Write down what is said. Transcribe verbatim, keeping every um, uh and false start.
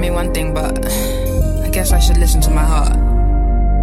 me one thing, but I guess I should listen to my heart.